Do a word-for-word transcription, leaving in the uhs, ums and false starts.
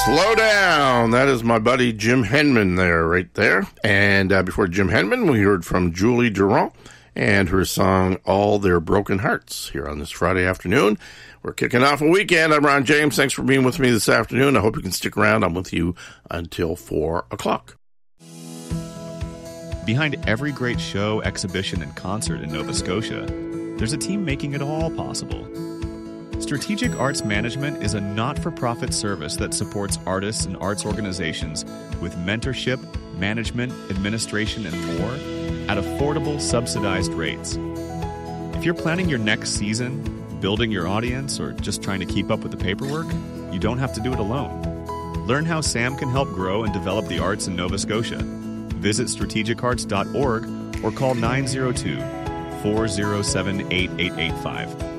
Slow down. That is my buddy Jim Henman there, right there. And uh, before Jim Henman, we heard from Julie Durand and her song, All Their Broken Hearts, here on this Friday afternoon. We're kicking off a weekend. I'm Ron James. Thanks for being with me this afternoon. I hope you can stick around. I'm with you until four o'clock. Behind every great show, exhibition, and concert in Nova Scotia, there's a team making it all possible. Strategic Arts Management is a not-for-profit service that supports artists and arts organizations with mentorship, management, administration, and more at affordable, subsidized rates. If you're planning your next season, building your audience, or just trying to keep up with the paperwork, you don't have to do it alone. Learn how SAM can help grow and develop the arts in Nova Scotia. Visit strategic arts dot org or call nine zero two, four zero seven, eight eight eight five.